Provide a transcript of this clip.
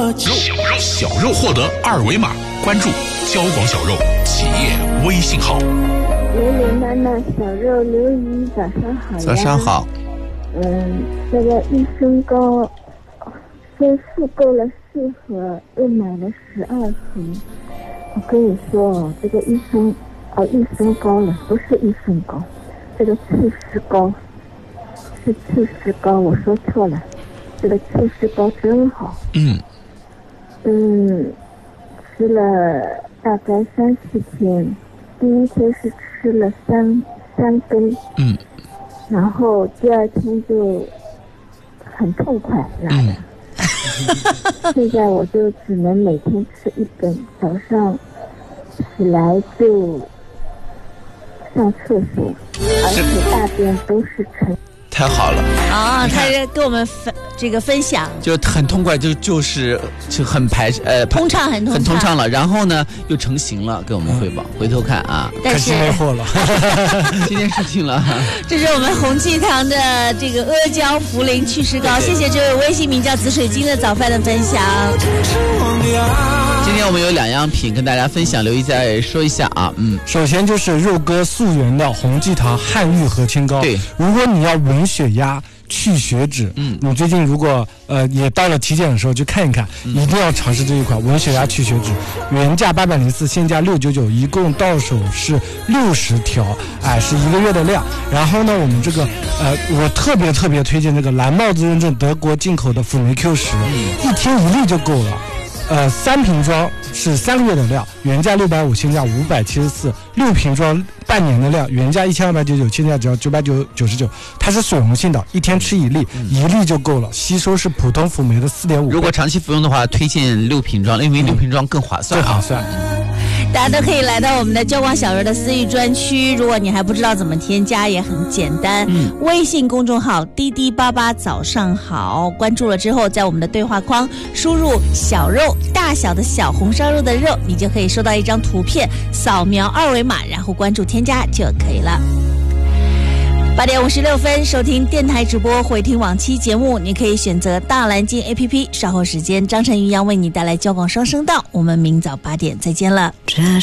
小肉获得2维码，关注交广小肉企业微信号。 刘刘妈妈，小肉刘姨，早上好呀。 早上好。 这个益生膏先复购了4盒，又买了12盒。我跟你说，这个益生膏了，不是益生膏，这个祛湿膏是祛湿膏，我说错了。这个祛湿膏真好。吃了大概3-4天，第一天是吃了三根，然后第2天就很痛快拉的。现在我就只能每天吃1根，早上起来就上厕所，而且大便都是成。 太好了啊！他跟我们分享， 就很痛快，就很通畅，很通畅了。然后呢，又成型了，跟我们汇报。回头看啊， 但是没货了， 今天事情了。 这是我们洪济堂的这个阿胶茯苓祛湿膏，谢谢这位微信名叫紫水晶的早饭的分享。 今天我们有2样品跟大家分享，刘姨再说一下啊。 首先就是肉哥溯源的洪济堂汉玉和清膏。 对， 如果你要稳血压、去血脂，你最近如果也到了体检的时候去看一看，一定要尝试这一款稳血压去血脂，原价804，现价699，一共到手是60条，是1个月的量。然后呢，我们这个我特别推荐这个蓝帽子认证德国进口的辅酶 Q10，一天1粒就够了。3瓶装是3个月的量，原价650，现价574；6瓶装半年的量，原价1299，现价只要999。它是水溶性的，一天吃1粒，1粒就够了，吸收是普通辅酶的4.5。 如果长期服用的话，推荐6瓶装，因为6瓶装更划算。 最划算。 大家都可以来到我们的交广小肉的私域专区，如果你还不知道怎么添加，也很简单。微信公众号滴滴88早上好，关注了之后，在我们的对话框输入小肉，大小的小，红烧肉的肉，你就可以收到一张图片，扫描2维码，然后关注添加就可以了。8点56分，收听电台直播，回听往期节目，你可以选择大蓝鲸 APP。稍后时间，张晨瑜将为你带来交广双声道。我们明早8点再见了。